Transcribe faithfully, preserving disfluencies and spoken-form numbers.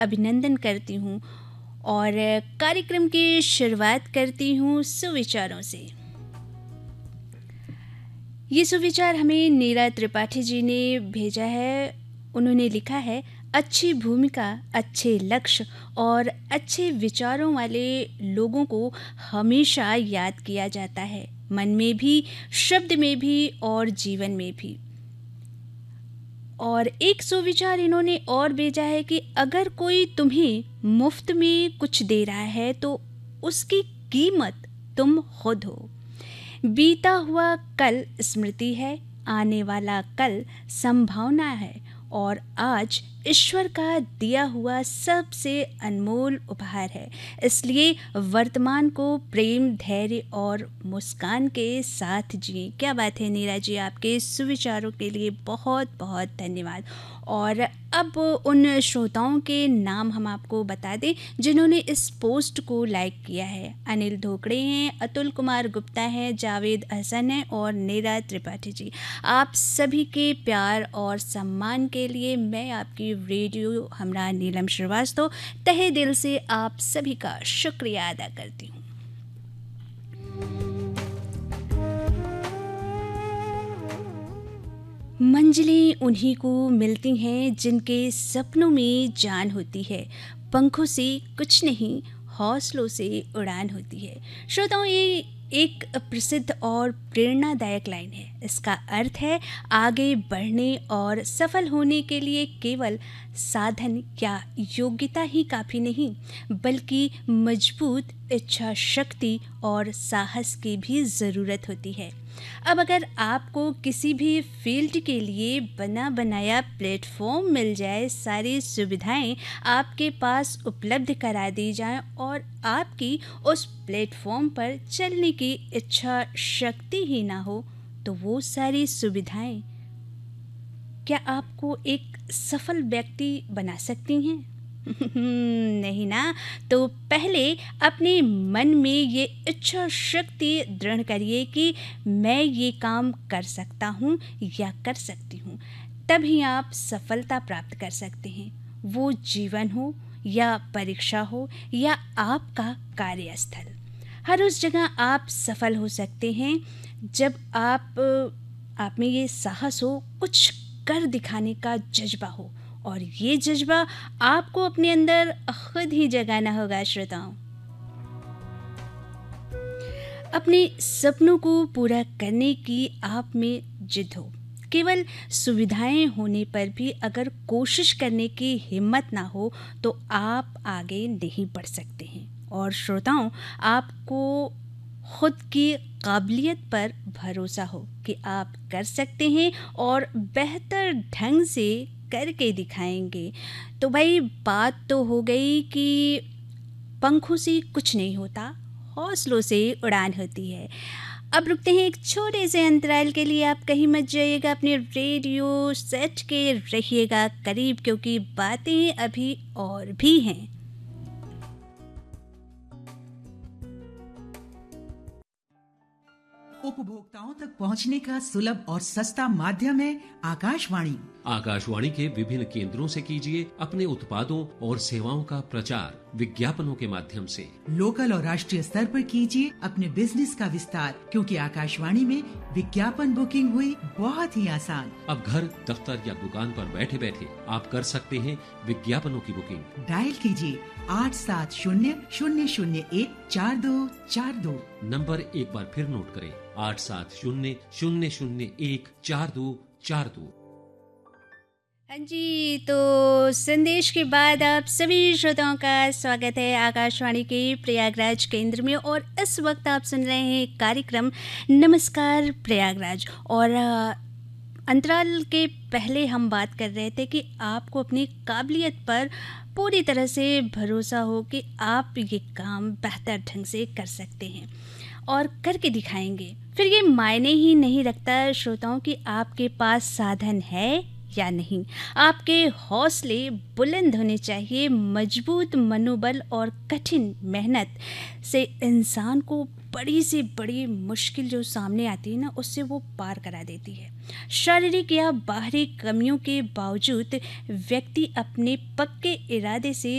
अभिनंदन करती हूँ और कार्यक्रम की शुरुआत करती हूँ सुविचारों से। ये सुविचार हमें नीरा त्रिपाठी जी ने भेजा है। उन्होंने लिखा है, अच्छी भूमिका, अच्छे लक्ष्य और अच्छे विचारों वाले लोगों को हमेशा याद किया जाता है, मन में भी, शब्द में भी और जीवन में भी। और एक सुविचार इन्होंने और भेजा है कि अगर कोई तुम्हें मुफ्त में कुछ दे रहा है तो उसकी कीमत तुम खुद हो। बीता हुआ कल स्मृति है, आने वाला कल संभावना है और आज ईश्वर का दिया हुआ सबसे अनमोल उपहार है। इसलिए वर्तमान को प्रेम, धैर्य और मुस्कान के साथ जिए। क्या बात है नीरा जी, आपके सुविचारों के लिए बहुत बहुत धन्यवाद। और अब उन श्रोताओं के नाम हम आपको बता दें जिन्होंने इस पोस्ट को लाइक किया है। अनिल ढोकड़े हैं, अतुल कुमार गुप्ता हैं, जावेद हसन है और नीरा त्रिपाठी जी। आप सभी के प्यार और सम्मान के लिए मैं आपकी रेडियो हमरा नीलम श्रीवास्तव तहे दिल से आप सभी का शुक्रिया अदा करती हूँ। मंजिलें उन्हीं को मिलती हैं जिनके सपनों में जान होती है, पंखों से कुछ नहीं, हौसलों से उड़ान होती है। श्रोताओं, ये एक प्रसिद्ध और प्रेरणादायक लाइन है। इसका अर्थ है आगे बढ़ने और सफल होने के लिए केवल साधन या योग्यता ही काफ़ी नहीं, बल्कि मजबूत इच्छा शक्ति और साहस की भी ज़रूरत होती है। अब अगर आपको किसी भी फील्ड के लिए बना बनाया प्लेटफॉर्म मिल जाए, सारी सुविधाएं आपके पास उपलब्ध करा दी जाएं और आपकी उस प्लेटफॉर्म पर चलने की इच्छा शक्ति ही ना हो, तो वो सारी सुविधाएं क्या आपको एक सफल व्यक्ति बना सकती हैं? नहीं ना। तो पहले अपने मन में ये इच्छा शक्ति दृढ़ करिए कि मैं ये काम कर सकता हूँ या कर सकती हूँ, तभी आप सफलता प्राप्त कर सकते हैं। वो जीवन हो या परीक्षा हो या आपका कार्यस्थल, हर उस जगह आप सफल हो सकते हैं जब आप आप में ये साहस हो, कुछ कर दिखाने का जज्बा हो, और ये जज्बा आपको अपने अंदर खुद ही जगाना होगा। श्रोताओं, अपने सपनों को पूरा करने की आप में जिद हो। केवल सुविधाएं होने पर भी अगर कोशिश करने की हिम्मत ना हो तो आप आगे नहीं बढ़ सकते हैं। और श्रोताओं, आपको खुद की काबिलियत पर भरोसा हो कि आप कर सकते हैं और बेहतर ढंग से करके दिखाएंगे। तो भाई, बात तो हो गई कि पंखों से कुछ नहीं होता, हौसलों से उड़ान होती है। अब रुकते हैं एक छोटे से अंतराल के लिए। आप कहीं मत जाइएगा, अपने रेडियो सेट के रहिएगा करीब, क्योंकि बातें अभी और भी हैं। उपभोक्ताओं तक पहुंचने का सुलभ और सस्ता माध्यम है आकाशवाणी। आकाशवाणी के विभिन्न केंद्रों से कीजिए अपने उत्पादों और सेवाओं का प्रचार विज्ञापनों के माध्यम से। लोकल और राष्ट्रीय स्तर पर कीजिए अपने बिजनेस का विस्तार, क्योंकि आकाशवाणी में विज्ञापन बुकिंग हुई बहुत ही आसान। अब घर, दफ्तर या दुकान पर बैठे बैठे आप कर सकते हैं विज्ञापनों की बुकिंग। डायल कीजिए आठ सात शून्य शून्य शून्य एक चार दो चार दो। नंबर एक बार फिर नोट करें, आठ सात शून्य शून्य शून्य एक चार दो चार दो। हाँ जी, तो संदेश के बाद आप सभी श्रोताओं का स्वागत है आकाशवाणी के प्रयागराज केंद्र में। और इस वक्त आप सुन रहे हैं कार्यक्रम नमस्कार प्रयागराज। और अंतराल के पहले हम बात कर रहे थे कि आपको अपनी काबिलियत पर पूरी तरह से भरोसा हो कि आप ये काम बेहतर ढंग से कर सकते हैं और करके दिखाएंगे। फिर ये मायने ही नहीं रखता श्रोताओं कि आपके पास साधन है या नहीं। आपके हौसले बुलंद होने चाहिए। मजबूत मनोबल और कठिन मेहनत से इंसान को बड़ी से बड़ी मुश्किल जो सामने आती है ना, उससे वो पार करा देती है। शारीरिक या बाहरी कमियों के बावजूद व्यक्ति अपने पक्के इरादे से